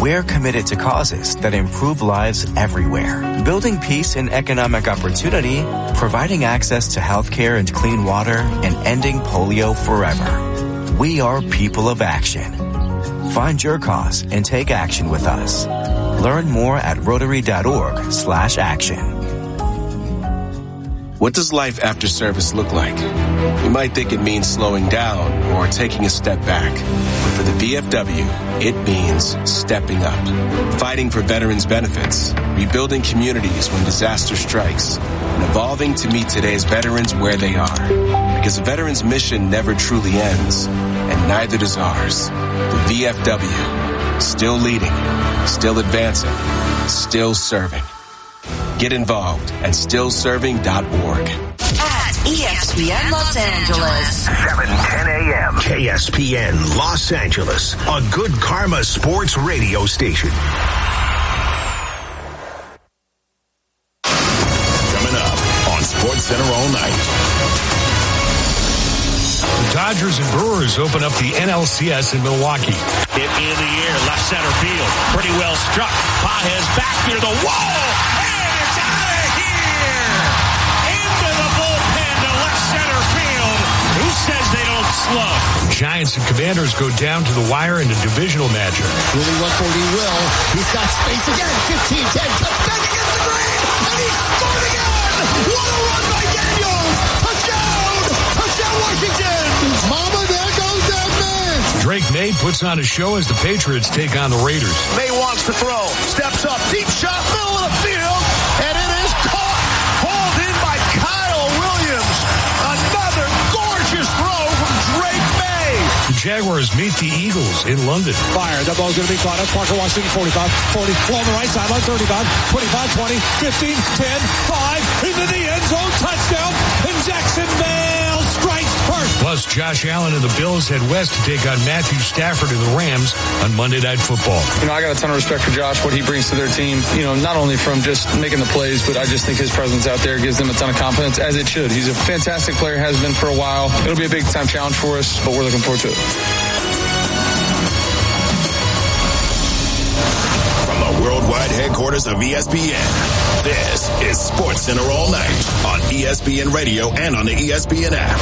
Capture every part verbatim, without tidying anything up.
We're committed to causes that improve lives everywhere. Building peace and economic opportunity, providing access to healthcare and clean water, and ending polio forever. We are people of action. Find your cause and take action with us. Learn more at rotary.org slash action. What does life after service look like? You might think it means slowing down or taking a step back. But for the V F W, it means stepping up. Fighting for veterans' benefits, rebuilding communities when disaster strikes, and evolving to meet today's veterans where they are. Because a veteran's mission never truly ends, and neither does ours. The V F W, still leading, still advancing, still serving. Get involved at still serving dot org. At E S P N Los Angeles. seven ten a.m. K S P N Los Angeles, a Good Karma sports radio station. Coming up on SportsCenter all night. The Dodgers and Brewers open up the N L C S in Milwaukee. Hit in the air, left center field. Pretty well struck. Pages back near the wall. And it's out of here. Into the bullpen to left center field. Who says they don't slug? Giants and Commanders go down to the wire in a divisional matchup. Really run for it, he will. He's got space again. fifteen ten. Cuts back against the green. And he scored again. What a run by Daniels. Touchdown. Touchdown Washington. Mama, there goes that man. Drake May puts on a show as the Patriots take on the Raiders. May wants to throw. Steps up. Deep shot. Middle of the field. And it is caught. Hauled in by Kyle Williams. Another gorgeous throw from Drake May. The Jaguars meet the Eagles in London. Fire. That ball's going to be caught up. Parker Washington, forty-five, forty. Ball on the right sideline, thirty-five, twenty-five, twenty, fifteen, ten, five. Into the end zone. Touchdown. And Jacksonville strikes first. Plus, Josh Allen and the Bills head west to take on Matthew Stafford and the Rams on Monday Night Football. You know, I got a ton of respect for Josh, what he brings to their team. You know, not only from just making the plays, but I just think his presence out there gives them a ton of confidence, as it should. He's a fantastic player, has been for a while. It'll be a big-time challenge for us, but we're looking forward to it. From the worldwide headquarters of E S P N, this is SportsCenter all night on E S P N Radio and on the E S P N app.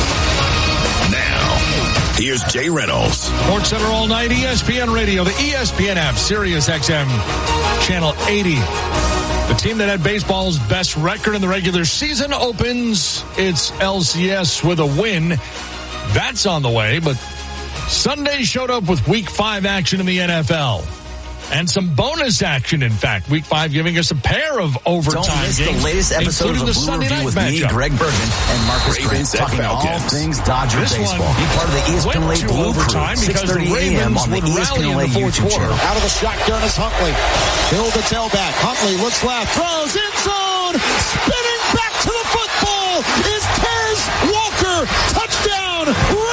Now, here's Jay Reynolds. SportsCenter all night, E S P N Radio, the E S P N app, Sirius X M, Channel eighty. The team that had baseball's best record in the regular season opens its L C S with a win. That's on the way, but Sunday showed up with Week five action in the N F L. And some bonus action, in fact. Week five giving us a pair of overtime Don't miss games, the latest episode of the Blue Review with me, Greg Bergen, and Marcus Grant, talking all things Dodger This baseball. one Be part of the E S P N Late Blue Crew, six thirty a.m. on the E S P N Late YouTube channel. Out of the shotgun is Huntley. Bill the tailback. Huntley looks left. Throws in zone. Spinning back to the football is Tez Walker. Touchdown,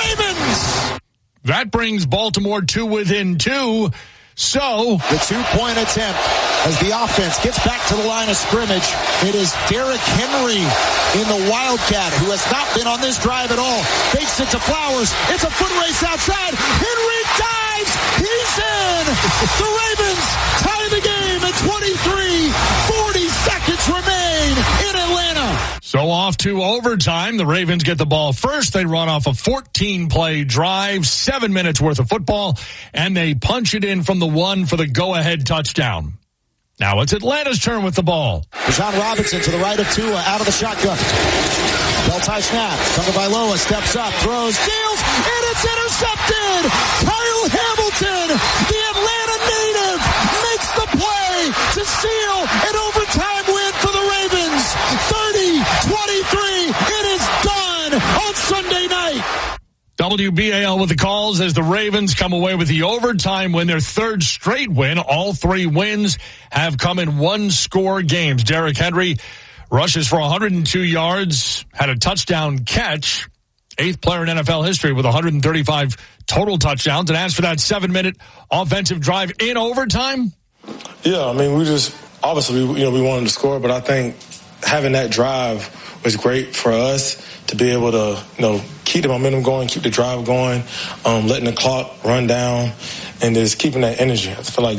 Ravens. That brings Baltimore to within two. So, the two-point attempt as the offense gets back to the line of scrimmage. It is Derrick Henry in the Wildcat, who has not been on this drive at all. Fakes it to Flowers. It's a foot race outside. Henry dives. He's in. The Ravens tie the game at twenty-three. forty seconds remain in Atlanta. So off to overtime. The Ravens get the ball first. They run off a fourteen-play drive, seven minutes worth of football, and they punch it in from the one for the go-ahead touchdown. Now it's Atlanta's turn with the ball. John Robinson to the right of Tua, out of the shotgun. Bell-tie snap. Tagovailoa steps up, throws, deals, and it's intercepted. Kyle Hamilton, the Atlanta native, makes the play to seal an overtime win for the Ravens. thirty twenty-three. It is done on Sunday night. W B A L with the calls as the Ravens come away with the overtime win, their third straight win. All three wins have come in one-score games. Derrick Henry rushes for one hundred two yards, had a touchdown catch, eighth player in N F L history with one hundred thirty-five total touchdowns. And as for that seven-minute offensive drive in overtime? Yeah, I mean, we just, obviously, we, you know, we wanted to score, but I think having that drive was great for us to be able to, you know, keep the momentum going, keep the drive going, um, letting the clock run down, and just keeping that energy. I feel like